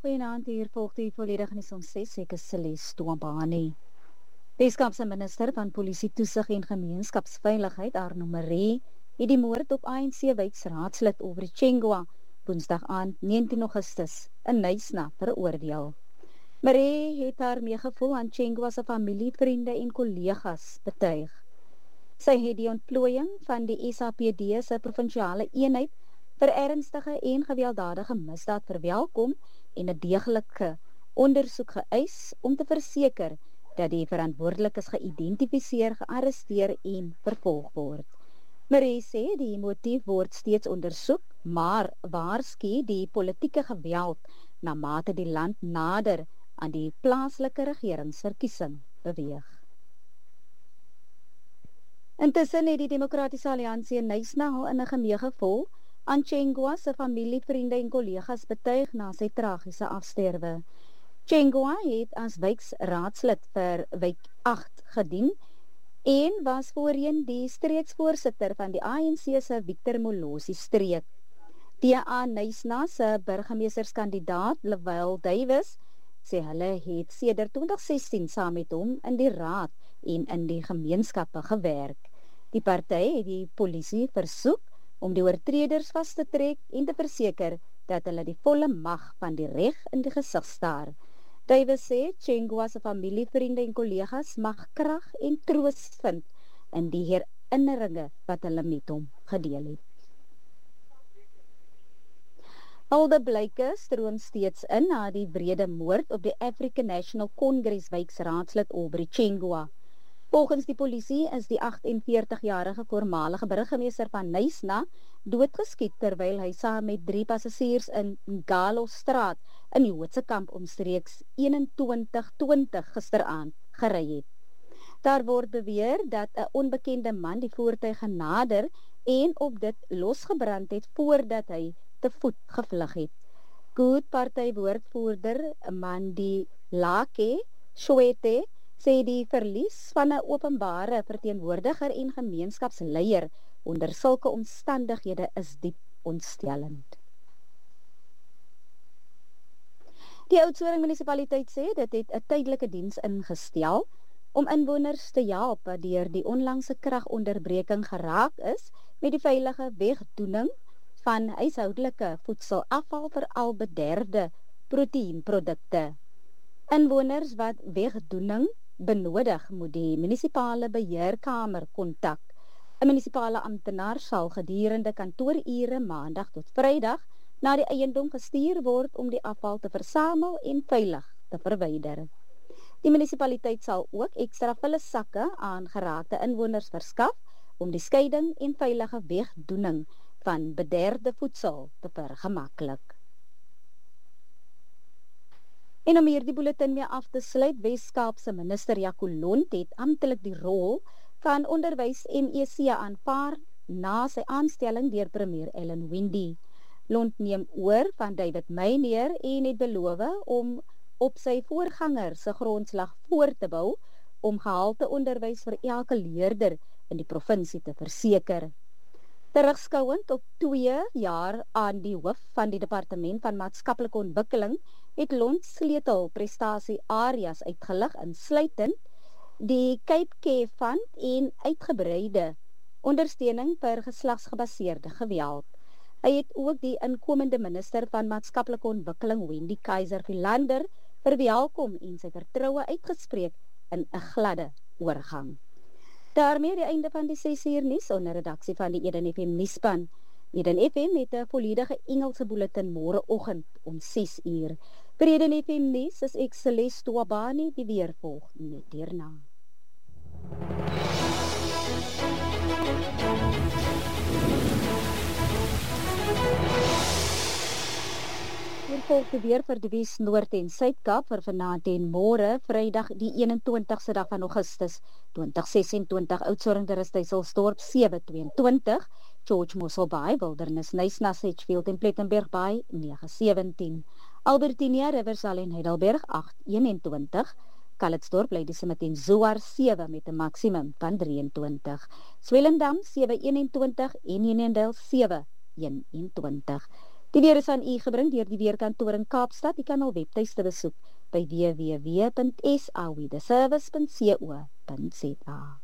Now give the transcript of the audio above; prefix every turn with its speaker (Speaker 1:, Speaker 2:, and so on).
Speaker 1: Goeienaand, hier volg die volledige nuus om 6, ek is Celeste Twambani. Weskaapse minister van Polisie Toesig en Gemeenskapsveiligheid, Arno Maree, het die moord op ANC wijksraadslid Aubrey Chengwa, woensdag aand 19 Augustus, in Knysna veroordeel. Maree het haar meegevoel aan Chengwa se familie, vriende en kollegas betuig. Sy het die ontplooiing van die SAPD se provinsiale eenheid vir ernstige en gewelddadige misdaad verwelkom en 'n deeglike ondersoek geëis om te verseker dat die verantwoordelikes geïdentifiseer, gearresteer en vervolg word. Maree sê die motief word steeds ondersoek, maar waarsku die politieke geweld na mate die land nader aan die plaaslike regeringsverkiesing beweeg. Intussen het die Demokratiese Alliansie in Knysna al innige meegevoel aan Chengwa se familie, vriende en kollegas betuig na sy tragiese afsterwe. Chengwa het as wijksraadslid vir wijk 8 gedien en was voorheen die streeksvoorsitter van die ANC se Victor Molosi streek. DA Knysna se burgemeesterskandidaat Lewil Davies sê hulle het sedert 2016 saam met hom in die raad en in die gemeenskappe gewerk. Die party het die polisie versoek om die oortreders vas te trek en te verseker dat hulle die volle mag van die reg in die gesig staar. Davies sê Chengwa se familie, vriende en kollegas mag krag en troos vind in die herinneringe wat hulle met hom gedeel het. Hulde blyke stroom steeds in na die wrede moord op die African National Congress wijksraadslid Aubrey Chengwa. Volgens die polisie is die 48-jarige voormalige burgemeester van Knysna doodgeskiet terwyl hy saam met 3 passasiers in Ngalo straat in Joodse kamp omstreeks 21:20 gisteraand gery het. Daar word beweer dat 'n onbekende man die voertuig genader en op dit losgebrand het voordat hy te voet gevlug het. Good Party woordvoerder Mandi Lake Shwete sê die verlies van 'n openbare verteenwoordiger en gemeenskapsleier onder sulke omstandighede is diep ontstellend. Die Oudtshoorn munisipaliteit sê dit het 'n tydelike diens ingestel om inwoners te help wat deur die onlangse kragonderbreking geraak is met die veilige wegdoening van huishoudelike voedselafval, veral bederfde proteïenprodukte. Inwoners wat wegdoening benodig moet die munisipale beheerkamer kontak. 'n Munisipale amptenaar sal gedurende kantoorure maandag tot Vrydag na die eiendom gestuur word om die afval te versamel en veilig te verwyder. Die munisipaliteit sal ook ekstra vullissakke aan geraakte inwoners verskaf om die skeiding en veilige wegdoening van bederfde voedsel te vergemaklik. En om hierdie bulletin mee af te sluit, Weskaapse minister Jaco Lont het amptelik die rol van onderwys MEC aanvaar na sy aanstelling deur premier Ellen Windey. Lont neem oor van David Meyer en het beloof om op sy voorganger se grondslag voort te bou om gehalte onderwys vir elke leerder in die provinsie te verseker. Terugskouend op 2 jaar aan die hoof van die Departement van Maatskaplike Ontwikkeling, het Lont sleutelprestasie areas uitgelig insluitend die Cape Care Fund en uitgebreide ondersteuning vir geslagsgebaseerde geweld. Hy het ook die inkomende minister van Maatskaplike Ontwikkeling, Wendy Kaiser-Philander, verwelkom en sy vertroue uitgespreek in 'n gladde oorgang. Daarmee die einde van die 6 uur nuus onder redaksie van die Eden FM nuusspan. Eden FM het 'n volledige Engelse bulletin môreoggend om 6 uur. Vir Eden FM nuus is ek Celeste Twambani, die weer volg net hierna. Hier volg die weer vir die Wes, Noord en Suid-Kaap vir vanaand en môre, Vrydag die 21ste dag van Augustus 2026, Oudtshoorn, Rusthuiselsdorp 722, George Mossel Bay, Wildernis, Knysna, Sedgefield en Plettenberg Bay 917, Albertinia, Riversal en Heidelberg 821, Calitzdorp, Ladysmith en Zoar 7 met 'n maksimum van 23, Swellendam 721 en Uniondale 721. Die weer is aan u gebring deur die Weerkantoor in Kaapstad. U kan al webtuiste besoek by www.sawetheservice.co.za.